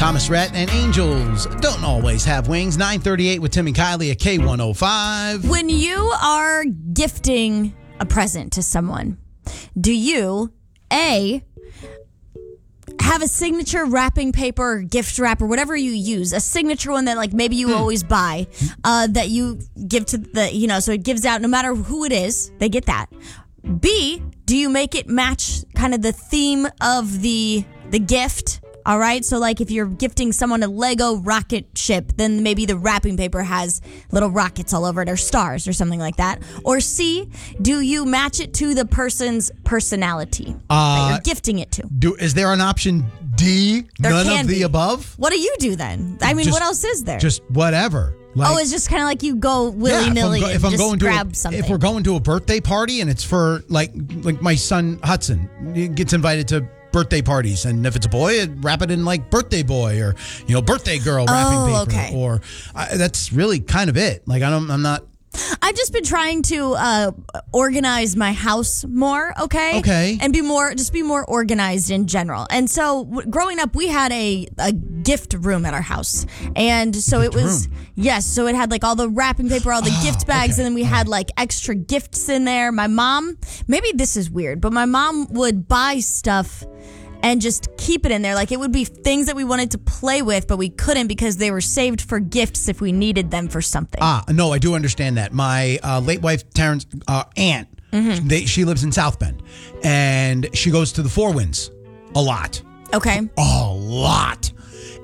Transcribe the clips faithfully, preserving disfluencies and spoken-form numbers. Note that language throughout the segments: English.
Thomas Rhett and Angels Don't Always Have Wings. nine thirty-eight with Tim and Kylie at K one oh five. When you are gifting a present to someone, do you, A, have a signature wrapping paper or gift wrap or whatever you use, a signature one that like maybe you always buy, uh, that you give to the, you know, so it gives out no matter who it is, they get that. B, do you make it match kind of the theme of the the gift? All right, so like if you're gifting someone a Lego rocket ship, then maybe the wrapping paper has little rockets all over it or stars or something like that. Or C, do you match it to the person's personality uh, that you're gifting it to? Do Is there an option D, There none can of the be. above? What do you do then? I mean, Just- what else is there? Just whatever. Like, oh, it's just kind of like you go yeah, willy-nilly if I'm, go- and if I'm just going to grab a, something. If we're going to a birthday party and it's for like like my son Hudson, he gets invited to birthday parties, and if it's a boy, I'd wrap it in like birthday boy or you know birthday girl wrapping Oh, paper. okay. Or uh, that's really kind of it. Like I don't, I'm not. I've just been trying to uh, organize my house more, okay? Okay. And be more, just be more organized in general. And so w- growing up, we had a, a gift room at our house. And so Gift it was, room? yes, so it had like all the wrapping paper, all the Oh, gift bags, okay. and then we had like extra gifts in there. My mom, maybe this is weird, but my mom would buy stuff and just keep it in there. Like it would be things that we wanted to play with, but we couldn't because they were saved for gifts if we needed them for something. Ah, no, I do understand that. My uh, late wife, Taryn's uh, aunt, Mm-hmm. they, she lives in South Bend, and she goes to the Four Winds a lot. Okay. A lot.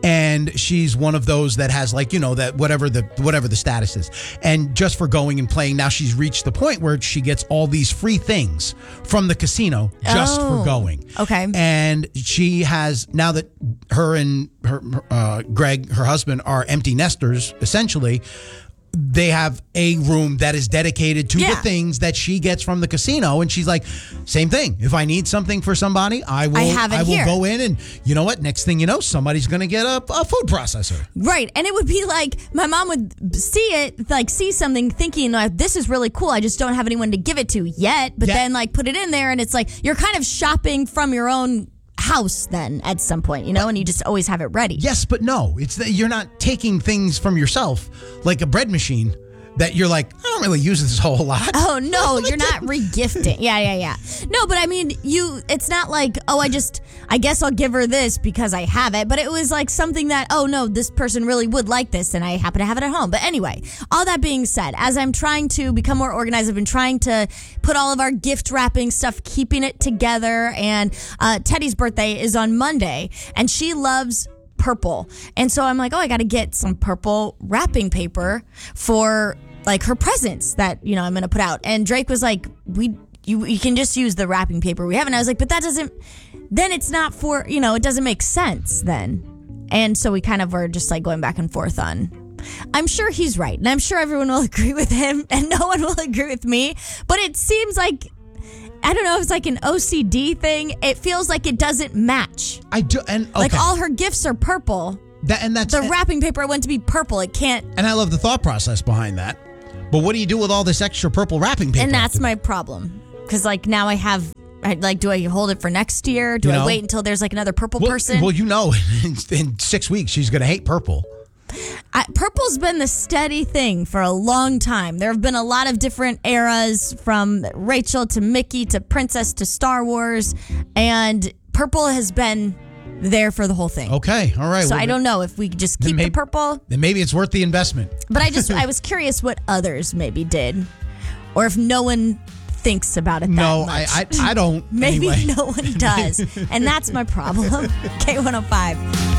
And she's one of those that has like, you know, that whatever the whatever the status is. And just for going and playing, now she's reached the point where she gets all these free things from the casino just Oh, for going. okay. And she has, now that her and her uh, Greg, her husband, are empty nesters, essentially, they have a room that is dedicated to Yeah. the things that she gets from the casino. And she's like, same thing. If I need something for somebody, I will I have it I will here. go in and you know what? Next thing you know, somebody's going to get a, a food processor. Right. And it would be like my mom would see it, like see something thinking like this is really cool. I just don't have anyone to give it to yet. But Yeah. then like put it in there and it's like you're kind of shopping from your own house then at some point, you know, and you just always have it ready. Yes, but no. It's that you're not taking things from yourself like a bread machine that you're like, I don't really use this a whole lot. Oh no, you're not regifting. Yeah, yeah, yeah. No, but I mean, you. It's not like, oh, I just, I guess I'll give her this because I have it. But it was like something that, oh no, this person really would like this, and I happen to have it at home. But anyway, all that being said, as I'm trying to become more organized, I've been trying to put all of our gift wrapping stuff, keeping it together. And uh, Teddy's birthday is on Monday, and she loves purple, and so I'm like, oh, I got to get some purple wrapping paper for like her presents that, you know, I'm going to put out. And Drake was like, we, you, you can just use the wrapping paper we have. And I was like, but that doesn't, then it's not for, you know, it doesn't make sense then. And so we kind of were just like going back and forth on, I'm sure he's right. And I'm sure everyone will agree with him and no one will agree with me. But it seems like, I don't know if it's like an O C D thing. It feels like it doesn't match. I do. And okay. Like all her gifts are purple. That, and that's The wrapping paper went to be purple. It can't. And I love the thought process behind that. But what do you do with all this extra purple wrapping paper? And that's my problem. Because, like, now I have, I, like, do I hold it for next year? Do You I know? wait until there's, like, another purple well, person? Well, you know, in, in six weeks, she's going to hate purple. I, purple's been the steady thing for a long time. There have been a lot of different eras from Rachel to Mickey to Princess to Star Wars. And purple has been there for the whole thing. Okay, all right. So well, I don't know if we could just keep maybe- the purple. Then maybe it's worth the investment. But I just, I was curious what others maybe did. Or if no one thinks about it that No, much. I, I, I don't. Maybe anyway. no one does. And that's my problem. K one oh five.